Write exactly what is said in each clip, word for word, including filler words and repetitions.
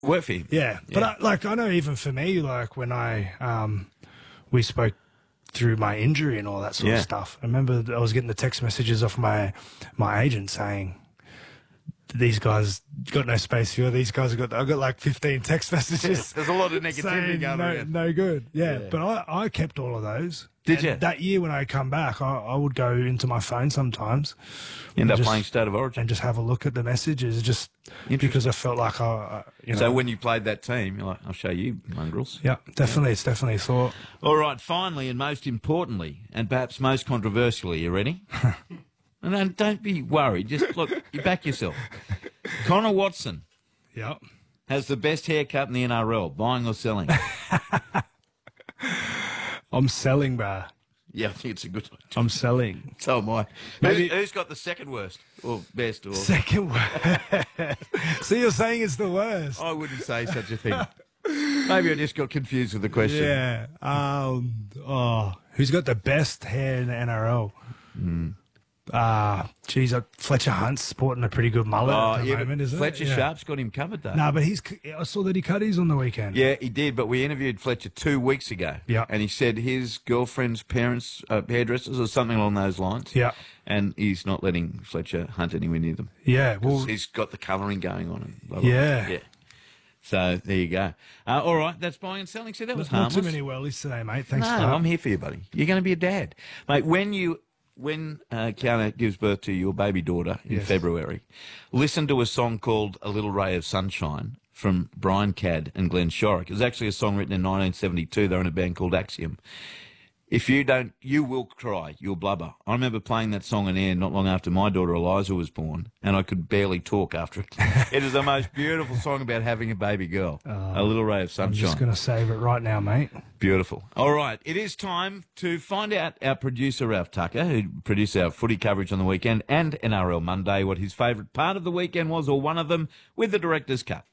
Work for him. Yeah, Yeah. but I, like I know even for me, like when I um, we spoke through my injury and all that sort Yeah. of stuff. I remember I was getting the text messages off my my agent saying, "These guys got no space for you. These guys have got." I got like fifteen text messages. There's a lot of negativity saying going no, around. no good. Yeah, Yeah. but I, I kept all of those. Did And you? That year when I come back, I, I would go into my phone sometimes. You end and up just- playing State of Origin. and just have a look at the messages, just because I felt like I, I you know. So when you played that team, you're like, I'll show you, mongrels. yeah, definitely, it's definitely a thought. All right, finally, and most importantly, and perhaps most controversially, you ready? And don't, don't be worried. Just look, you back yourself. Connor Watson Yeah. has the best haircut in the N R L, buying or selling. I'm selling, bruh. Yeah, I think it's a good one. I'm selling. So am I. Maybe- Who's, who's got the second worst or best? Or Second word. So you're saying it's the worst? I wouldn't say such a thing. Maybe I just got confused with the question. Yeah. Um. Oh, who's got the best hair in the N R L? Mm. Ah, geez, uh, Fletcher Hunt's sporting a pretty good mullet Oh, at the yeah, but moment, isn't Fletcher it? Yeah. Sharp's got him covered, though. Nah, but he's. I saw that he cut his on the weekend. Yeah, he did, but we interviewed Fletcher two weeks ago. Yeah. And he said his girlfriend's parents, uh, hairdressers or something along those lines. Yeah. And he's not letting Fletcher hunt anywhere near them. Yeah. 'Cause Well. he's got the colouring going on. And blah, blah, Yeah. blah. Yeah. So there you go. Uh, all right, that's buying and selling. See, that was Not harmless. too many wellies today, mate. Thanks no, for that. I'm here for you, buddy. You're going to be a dad. Mate, when you... When uh, Kiana gives birth to your baby daughter in Yes. February, listen to a song called A Little Ray of Sunshine from Brian Cadd and Glenn Shorrock. It was actually a song written in nineteen seventy-two. They were in a band called Axiom. If you don't, you will cry. You'll blubber. I remember playing that song on air not long after my daughter Eliza was born, and I could barely talk after it. It is the most beautiful song about having a baby girl. A Little Ray of I'm Sunshine. just going to save it right now, mate. Beautiful. All right, it is time to find out our producer, Ralph Tucker, who produced our footy coverage on the weekend and N R L Monday, what his favourite part of the weekend was, or one of them, with the director's cut.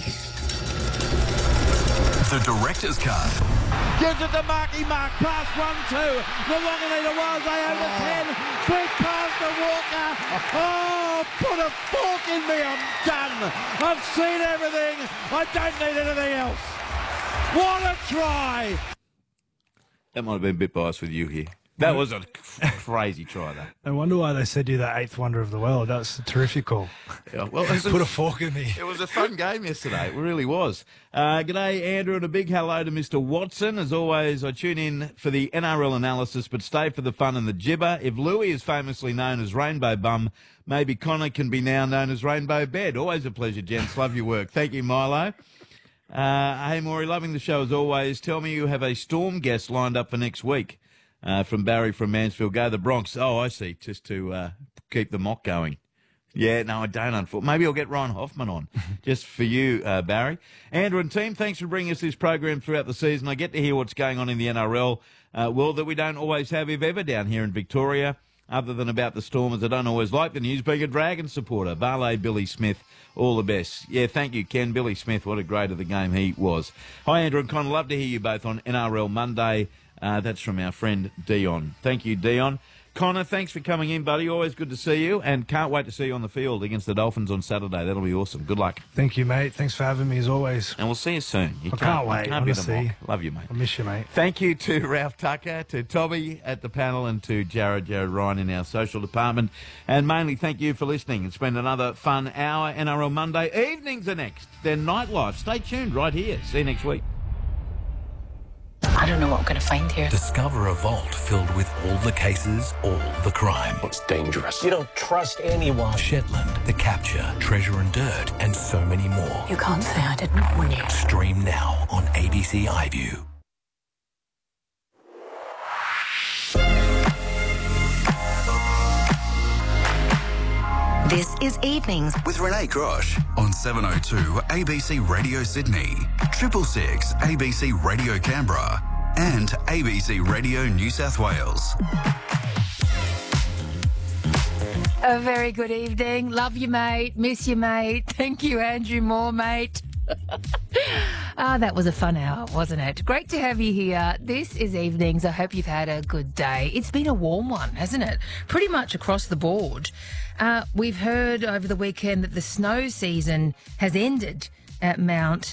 The director's cut. Gives it to Marky Mark, pass one, two. The Wanganita Wild, they over ten. Quick pass to Walker. Oh, put a fork in me, I'm done. I've seen everything. I don't need anything else. What a try. That might have been a bit biased with you here. That was a crazy try, though. No wonder why they said you're the eighth wonder of the world. That's a terrific call. Yeah, well, it was Put a fork in me. It was a fun game yesterday. It really was. Uh, g'day, Andrew, and a big hello to Mister Watson. As always, I tune in for the N R L analysis, but stay for the fun and the gibber. If Louis is famously known as Rainbow Bum, maybe Connor can be now known as Rainbow Bed. Always a pleasure, gents. Love your work. Thank you, Milo. Uh, hey, Maury, loving the show as always. Tell me you have a Storm guest lined up for next week. Uh, from Barry from Mansfield. Go the Bronx. Oh, I see. Just to uh, keep the mock going. Yeah, no, I don't, unfortunately. Maybe I'll get Ryan Hoffman on just for you, uh, Barry. Andrew and team, thanks for bringing us this program throughout the season. I get to hear what's going on in the N R L uh, world that we don't always have, if ever, down here in Victoria. Other than about the Stormers, I don't always like the news. Being a Dragon supporter, Barley, Billy Smith, all the best. Yeah, thank you, Ken. Billy Smith, what a great of the game he was. Hi, Andrew and Connor. Love to hear you both on N R L Monday. Uh, that's from our friend Dion. Thank you, Dion. Connor, thanks for coming in, buddy. Always good to see you, and can't wait to see you on the field against the Dolphins on Saturday. That'll be awesome. Good luck. Thank you, mate. Thanks for having me, as always. And we'll see you soon. You I can't wait, you can't be the honestly. mock. Love you, mate. I miss you, mate. Thank you to Ralph Tucker, to Tommy at the panel, and to Jared, Jared Ryan in our social department. And mainly thank you for listening. It's been another fun hour. N R L Monday evenings are next. Then nightlife. Stay tuned right here. See you next week. I don't know what I'm going to find here. Discover a vault filled with all the cases, all the crime. It's dangerous. You don't trust anyone. Shetland, The Capture, Treasure and Dirt, and so many more. You can't say I didn't warn you. Stream now on A B C iView. This is Evenings with Renee Grosh on seven oh two A B C Radio Sydney, Triple Six A B C Radio Canberra, and A B C Radio New South Wales. A very good evening. Love you, mate. Miss you, mate. Thank you, Andrew Moore, mate. Ah, that was a fun hour, wasn't it? Great to have you here. This is Evenings. I hope you've had a good day. It's been a warm one, hasn't it? Pretty much across the board. Uh, we've heard over the weekend that the snow season has ended at Mount